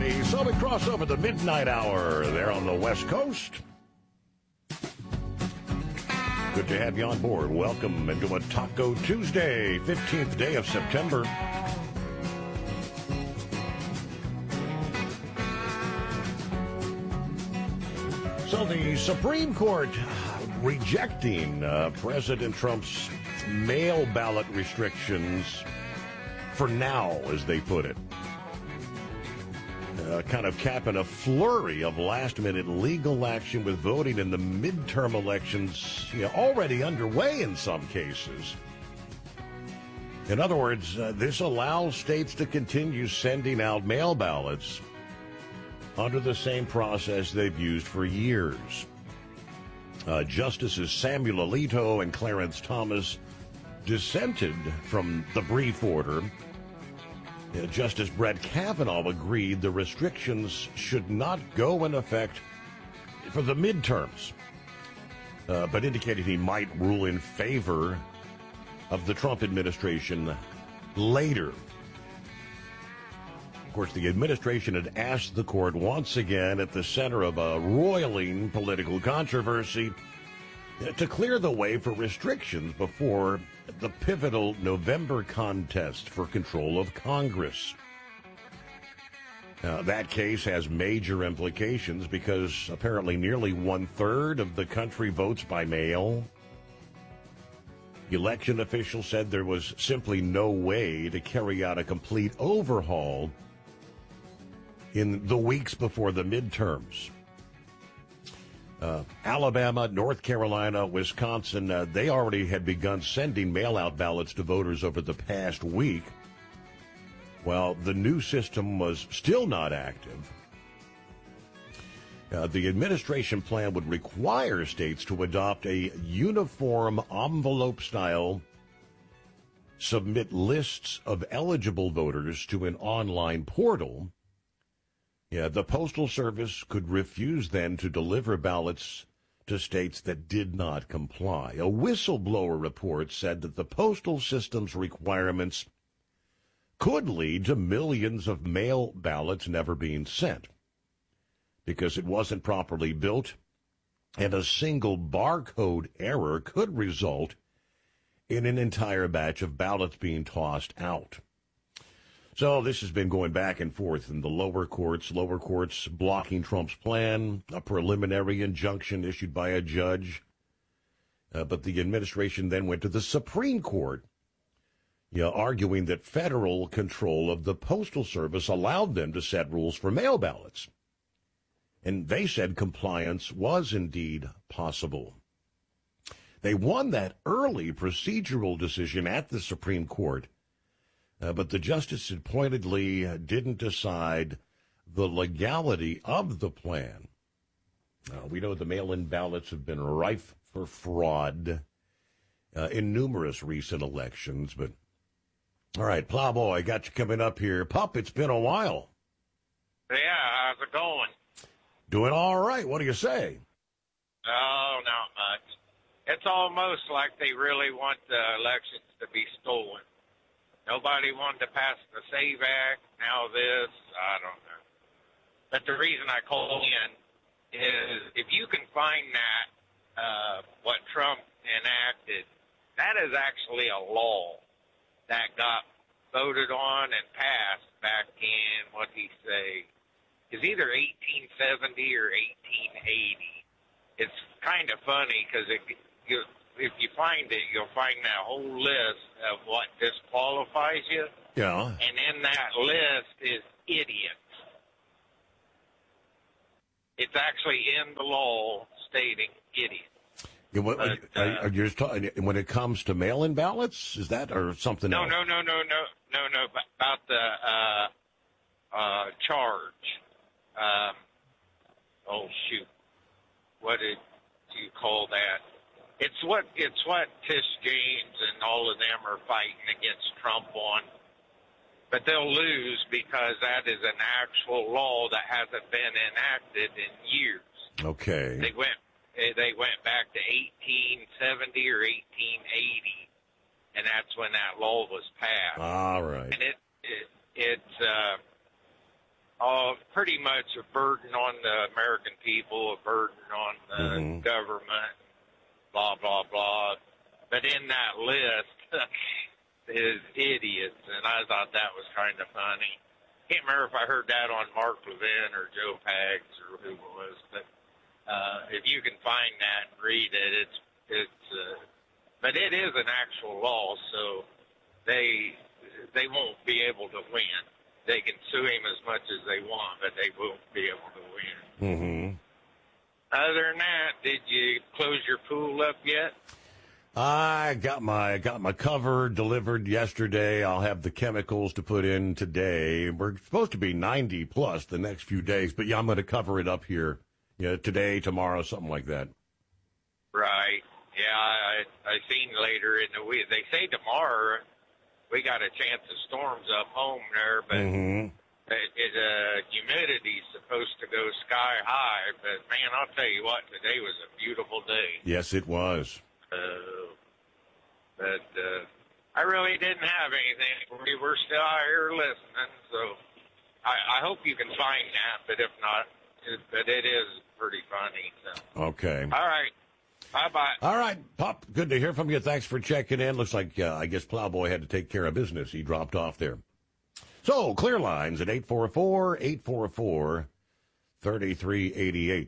everybody. So we cross over the midnight hour there on the West Coast. Good to have you on board. Welcome into a Taco Tuesday, 15th day of September. So the Supreme Court rejecting President Trump's mail ballot restrictions for now, as they put it. Kind of capping a flurry of last-minute legal action with voting in the midterm elections already underway in some cases. In other words, this allows states to continue sending out mail ballots under the same process they've used for years. Justices Samuel Alito and Clarence Thomas dissented from the brief order. Justice Brett Kavanaugh agreed the restrictions should not go in effect for the midterms, but indicated he might rule in favor of the Trump administration later. Of course, the administration had asked the court once again, at the center of a roiling political controversy, to clear the way for restrictions before the pivotal November contest for control of Congress. That case has major implications because apparently nearly one-third of the country votes by mail. Election officials said there was simply no way to carry out a complete overhaul in the weeks before the midterms. Alabama, North Carolina, Wisconsin, they already had begun sending mail-out ballots to voters over the past week. While the new system was still not active, the administration plan would require states to adopt a uniform envelope-style, submit lists of eligible voters to an online portal. The Postal Service could refuse then to deliver ballots to states that did not comply. A whistleblower report said that the postal system's requirements could lead to millions of mail ballots never being sent because it wasn't properly built, and a single barcode error could result in an entire batch of ballots being tossed out. So this has been going back and forth in the lower courts blocking Trump's plan, a preliminary injunction issued by a judge. But the administration then went to the Supreme Court, arguing that federal control of the Postal Service allowed them to set rules for mail ballots. And they said compliance was indeed possible. They won that early procedural decision at the Supreme Court. But the justice pointedly didn't decide the legality of the plan. We know the mail-in ballots have been rife for fraud in numerous recent elections. But, all right, Plowboy, got you coming up here. Pup, it's been a while. Yeah, how's it going? Doing all right. What do you say? Oh, not much. It's almost like they really want the elections to be stolen. Nobody wanted to pass the SAVE Act, now this, I don't know. But the reason I called in is if you can find that, what Trump enacted, that is actually a law that got voted on and passed back in, what'd he say, it's either 1870 or 1880. It's kind of funny because if you find it, you'll find that whole list of what disqualifies you. Yeah. And in that list is idiots. It's actually in the law stating idiots. Yeah, are you just talking, when it comes to mail-in ballots, is that or something else? No. About the charge. Oh shoot, what did you call that? It's what Tish James and all of them are fighting against Trump on. But they'll lose because that is an actual law that hasn't been enacted in years. Okay. They went back to 1870 or 1880, and that's when that law was passed. All right. And pretty much a burden on the American people, a burden on the government, blah, blah, blah. But in that list is idiots, and I thought that was kind of funny. Can't remember if I heard that on Mark Levin or Joe Pags or who it was, but if you can find that and read it, but it is an actual law, so they won't be able to win. They can sue him as much as they want, but they won't be able to win. Mm-hmm. Other than that, did you close your pool up yet? I got my cover delivered yesterday. I'll have the chemicals to put in today. We're supposed to be 90 plus the next few days, but yeah, I'm going to cover it up here. Yeah, today, tomorrow, something like that. Right. Yeah, I seen later in the week. They say tomorrow we got a chance of storms up home there, but humidity's supposed to go sky high. But man, I'll tell you what, today was a beautiful day. Yes, it was. But I really didn't have anything. We were still out here listening, so I hope you can find that. But if not, but it is pretty funny. So. Okay. All right. Bye-bye. All right, Pop, good to hear from you. Thanks for checking in. Looks like, I guess Plowboy had to take care of business. He dropped off there. So, clear lines at 844-844-3388.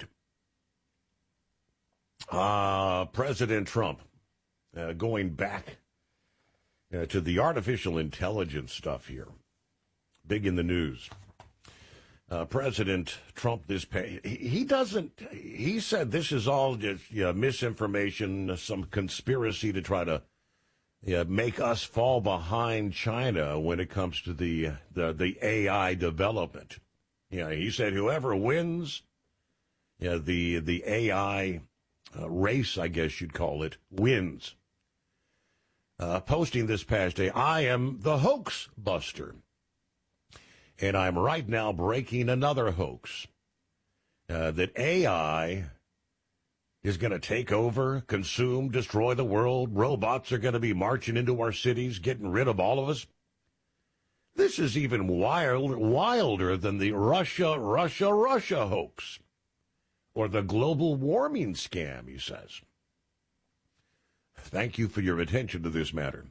President Trump going back to the artificial intelligence stuff here. Big in the news. President Trump, he said this is all just misinformation, some conspiracy to try to make us fall behind China when it comes to the AI development. He said whoever wins the AI race, I guess you'd call it, wins. Posting this past day, I am the hoax buster. And I'm right now breaking another hoax that AI is going to take over, consume, destroy the world. Robots are going to be marching into our cities, getting rid of all of us. This is even wilder than the Russia hoax or the global warming scam, he says. Thank you for your attention to this matter.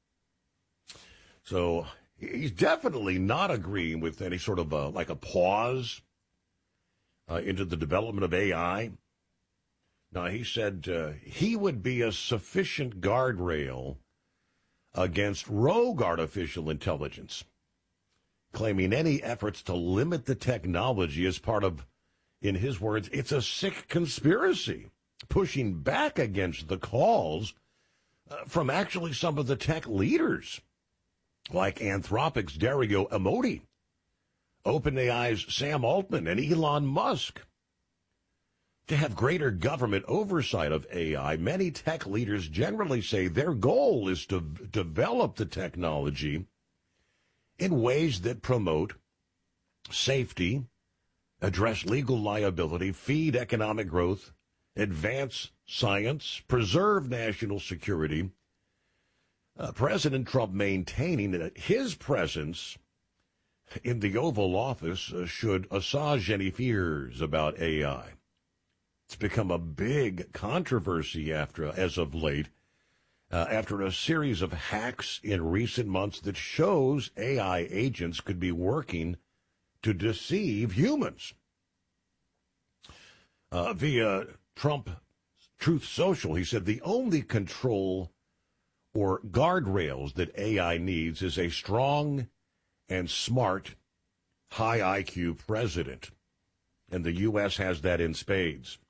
So he's definitely not agreeing with any sort of like a pause into the development of AI. Now, he said he would be a sufficient guardrail against rogue artificial intelligence, claiming any efforts to limit the technology as part of, in his words, it's a sick conspiracy, pushing back against the calls from actually some of the tech leaders, like Anthropic's Dario Amodei, OpenAI's Sam Altman, and Elon Musk. To have greater government oversight of AI, many tech leaders generally say their goal is to develop the technology in ways that promote safety, address legal liability, feed economic growth, advance science, preserve national security. President Trump maintaining that his presence in the Oval Office should assuage any fears about AI. It's become a big controversy as of late, after a series of hacks in recent months that shows AI agents could be working to deceive humans. Via Trump Truth Social, he said the only control or guardrails that AI needs is a strong and smart, high IQ president. And the U.S. has that in spades.